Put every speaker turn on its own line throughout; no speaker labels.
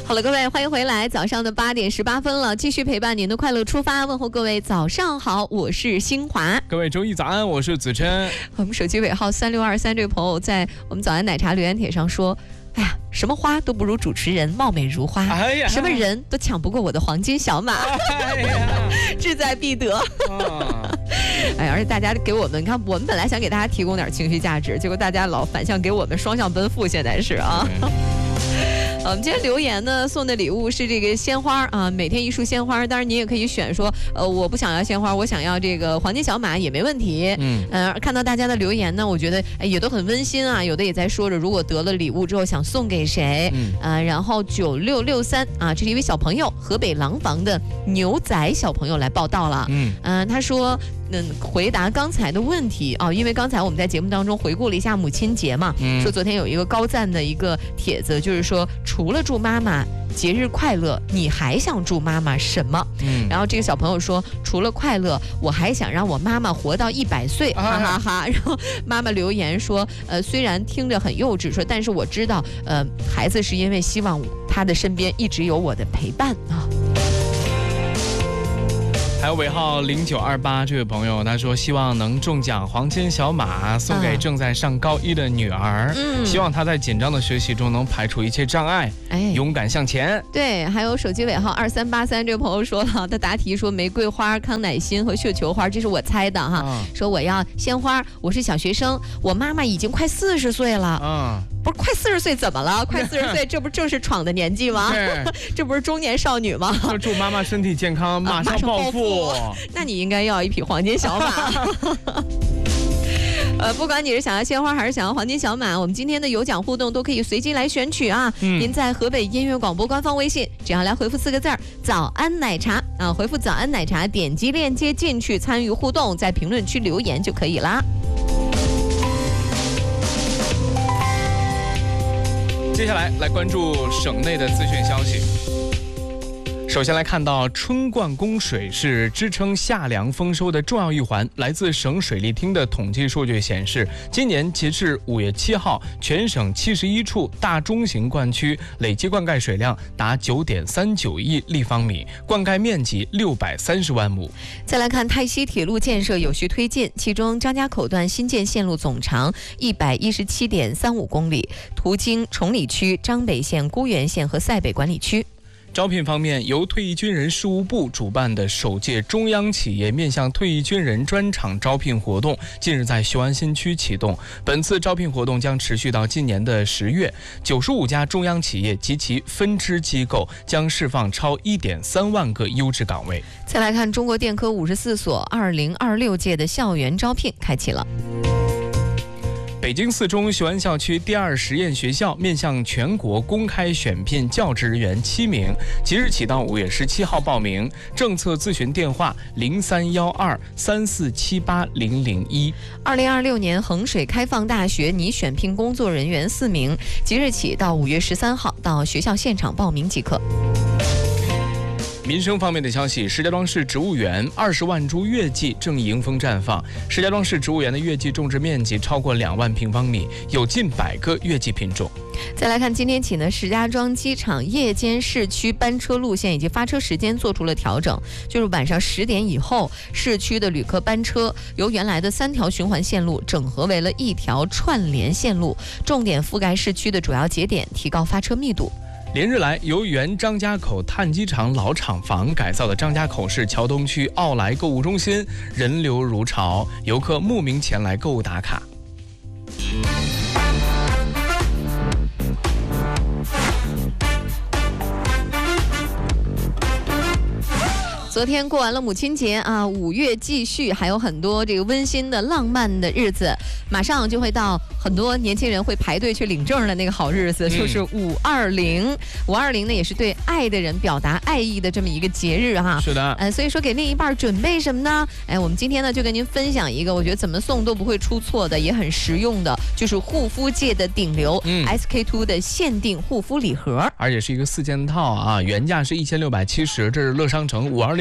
好了，各位，欢迎回来，早上的8点18分了，继续陪伴您的快乐出发，问候各位早上好，我是新华。
各位周一早安，我是子琛。
我们手机尾号3623这位朋友在我们早安奶茶留言帖上说，哎呀，什么花都不如主持人貌美如花，
哎呀，
什么人都抢不过我的黄金小马，
哎呀，
志在必得。哎，而且大家给我们，你看，我们本来想给大家提供点情绪价值，结果大家老反向给我们双向奔赴，现在是啊。我们今天留言呢，送的礼物是这个鲜花啊，每天一束鲜花。当然你也可以选说，我不想要鲜花，我想要这个黄金小马也没问题。看到大家的留言呢，我觉得也都很温馨啊。有的也在说着，如果得了礼物之后想送给谁，然后9663啊，这是一位小朋友，河北廊坊的牛仔小朋友来报道了。他说。回答刚才的问题啊，因为刚才我们在节目当中回顾了一下母亲节嘛，说昨天有一个高赞的一个帖子，就是说除了祝妈妈节日快乐，你还想祝妈妈什么？然后这个小朋友说，除了快乐，我还想让我妈妈活到100岁，哈哈哈。然后妈妈留言说，虽然听着很幼稚，说但是我知道，孩子是因为希望他的身边一直有我的陪伴啊。
还有尾号0928这位朋友，他说希望能中奖黄金小马，送给正在上高一的女儿，希望她在紧张的学习中能排除一切障碍，勇敢向前。
对，还有手机尾号2383这位朋友说了，他答题说玫瑰花、康乃馨和绣球花，这是我猜的哈。说我要鲜花，我是小学生，我妈妈已经快40岁了。不是快40岁怎么了？快40岁，这不正是闯的年纪吗？这不是中年少女吗？
祝妈妈身体健康，马上暴富。
那你应该要一匹黄金小马。不管你是想要鲜花还是想要黄金小马，我们今天的有奖互动都可以随机来选取啊。您在河北音乐广播官方微信，只要来回复4个字早安奶茶啊，回复早安奶茶，点击链接进去参与互动，在评论区留言就可以啦。
接下来关注省内的资讯消息。首先来看到春灌供水是支撑夏粮丰收的重要一环。来自省水利厅的统计数据显示，今年截至5月7号，全省71处大中型灌区累计灌溉水量达9.39亿立方米，灌溉面积630万亩。
再来看泰西铁路建设有序推进，其中张家口段新建线路总长117.35公里，途经崇礼区、张北县、沽源县和赛北管理区。
招聘方面，由退役军人事务部主办的首届中央企业面向退役军人专场招聘活动近日在雄安新区启动。本次招聘活动将持续到今年的10月，95家中央企业及其分支机构将释放超1.3万个优质岗位。
再来看中国电科54所2026届的校园招聘开启了。
北京四中雄安校区第2实验学校面向全国公开选聘教职人员7名，即日起到5月17号报名。政策咨询电话031234780001。2026
年衡水开放大学拟选聘工作人员4名，即日起到5月13号到学校现场报名即可。
民生方面的消息，石家庄市植物园20万株月季正迎风绽放。石家庄市植物园的月季种植面积超过2万平方米，有近100个月季品种。
再来看今天起呢，石家庄机场夜间市区班车路线以及发车时间做出了调整，就是晚上10点以后，市区的旅客班车由原来的3条循环线路整合为了1条串联线路，重点覆盖市区的主要节点，提高发车密度。
连日来，由原张家口碳机厂老厂房改造的张家口市桥东区奥莱购物中心人流如潮，游客慕名前来购物打卡。
昨天过完了母亲节啊，5月继续，还有很多这个温馨的浪漫的日子，马上就会到很多年轻人会排队去领证的那个好日子，就是520。520呢，也是对爱的人表达爱意的这么一个节日哈。
是的，
所以说给另一半准备什么呢？我们今天呢就跟您分享一个，我觉得怎么送都不会出错的，也很实用的，就是护肤界的顶流SK2 的限定护肤礼盒，
而且是一个4件套啊，原价是1670，这是乐商城520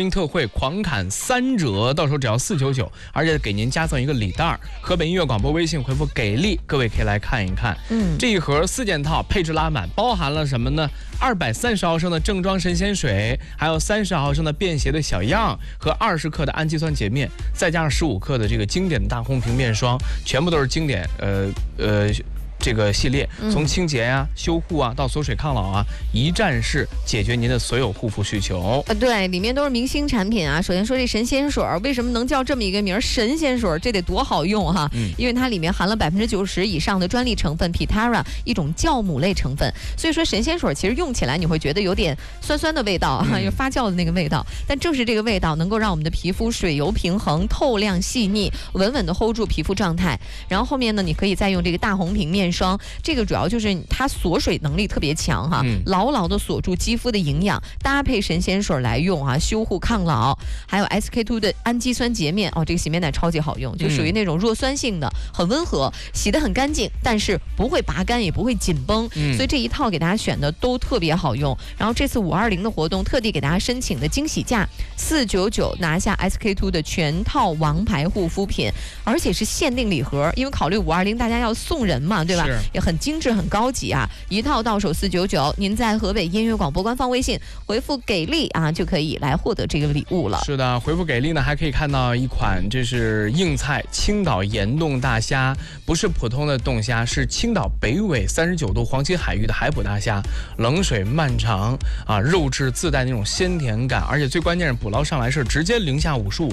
520特惠狂砍3折，到时候只要499，而且给您加赠一个礼袋。河北音乐广播微信回复给力，各位可以来看一看。这一盒4件套配置拉满，包含了什么呢？230毫升的正装神仙水，还有30毫升的便携的小样和20克的氨基酸洁面，再加上15克的这个经典的大红瓶面霜，全部都是经典这个系列，从清洁呀、修护啊到锁水抗老啊，一站式解决您的所有护肤需求。
对，里面都是明星产品啊。首先说这神仙水为什么能叫这么一个名儿？神仙水这得多好用哈！因为它里面含了90%以上的专利成分 Pitara 一种酵母类成分，所以说神仙水其实用起来你会觉得有点酸酸的味道有发酵的那个味道。但正是这个味道能够让我们的皮肤水油平衡、透亮细腻，稳稳的 hold 住皮肤状态。然后后面呢，你可以再用这个大红瓶面霜，这个主要就是它锁水能力特别强哈，牢牢的锁住肌肤的营养，搭配神仙水来用啊，修护抗老。还有 SK2 的氨基酸洁面这个洗面奶超级好用，就属于那种弱酸性的，很温和，洗得很干净，但是不会拔干也不会紧绷，所以这一套给大家选的都特别好用。然后这次520的活动特地给大家申请的惊喜价499，拿下 SK2 的全套王牌护肤品，而且是限定礼盒，因为考虑520大家要送人嘛，对吧？也很精致很高级啊，一套到手499，您在河北音乐广播官方微信回复给力啊，就可以来获得这个礼物了。
是的，回复给力呢，还可以看到一款，这是硬菜青岛盐冻大虾，不是普通的冻虾，是青岛北纬39度黄金海域的海捕大虾，冷水漫长啊，肉质自带那种鲜甜感，而且最关键是捕捞上来是直接零下55